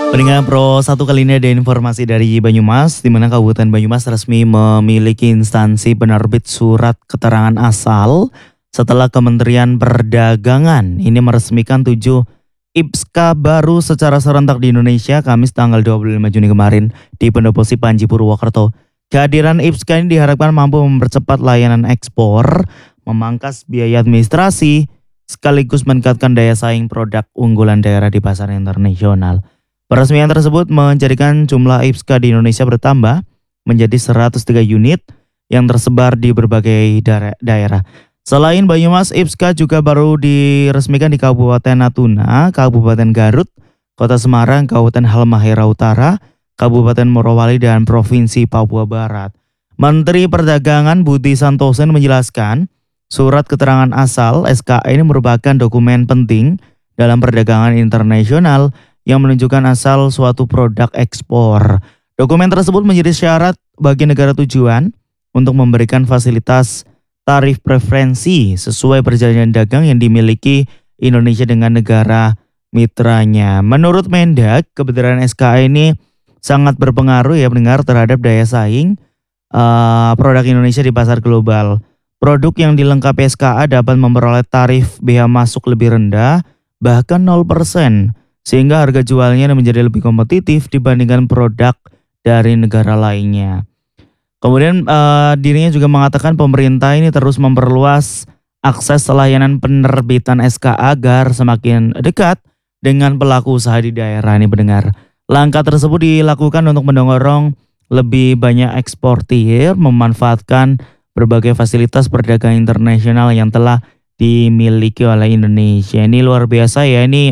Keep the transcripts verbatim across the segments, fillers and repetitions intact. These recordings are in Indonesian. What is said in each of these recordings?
Pendengar Pro, satu kali ini ada informasi dari Banyumas, di mana Kabupaten Banyumas resmi memiliki instansi penerbit surat keterangan asal setelah Kementerian Perdagangan ini meresmikan tujuh I P S K baru secara serentak di Indonesia Kamis tanggal dua puluh lima Juni kemarin di Pendopo Panji Purwokerto. Kehadiran I P S K ini diharapkan mampu mempercepat layanan ekspor, memangkas biaya administrasi, sekaligus meningkatkan daya saing produk unggulan daerah di pasar internasional. Peresmian tersebut menjadikan jumlah I P S K di Indonesia bertambah menjadi seratus tiga unit yang tersebar di berbagai daerah. Selain Banyumas, I P S K juga baru diresmikan di Kabupaten Natuna, Kabupaten Garut, Kota Semarang, Kabupaten Halmahera Utara, Kabupaten Morowali, dan Provinsi Papua Barat. Menteri Perdagangan Budi Santoso menjelaskan, surat keterangan asal S K A ini merupakan dokumen penting dalam perdagangan internasional yang menunjukkan asal suatu produk ekspor. Dokumen tersebut menjadi syarat bagi negara tujuan untuk memberikan fasilitas tarif preferensi sesuai perjanjian dagang yang dimiliki Indonesia dengan negara mitranya. Menurut Mendak, keberadaan S K A ini sangat berpengaruh ya pendengar terhadap daya saing uh, produk Indonesia di pasar global. Produk yang dilengkapi S K A dapat memperoleh tarif bea masuk lebih rendah, bahkan nol persen. Sehingga harga jualnya menjadi lebih kompetitif dibandingkan produk dari negara lainnya. Kemudian uh, dirinya juga mengatakan pemerintah ini terus memperluas akses layanan penerbitan S K A agar semakin dekat dengan pelaku usaha di daerah ini pendengar. Langkah tersebut dilakukan untuk mendorong lebih banyak eksportir memanfaatkan berbagai fasilitas perdagangan internasional yang telah dimiliki oleh Indonesia. Ini luar biasa ya, ini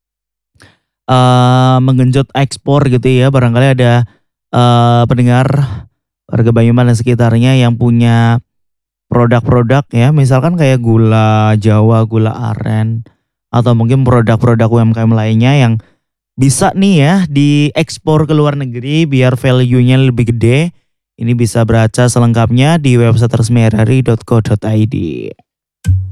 Uh, menggenjot ekspor gitu ya. Barangkali ada uh, pendengar warga Banyumas dan sekitarnya yang punya produk-produk ya, misalkan kayak gula Jawa, gula aren, atau mungkin produk-produk U M K M lainnya yang bisa nih ya diekspor ke luar negeri biar value-nya lebih gede. Ini bisa baca selengkapnya di website resmi r r i dot co dot i d.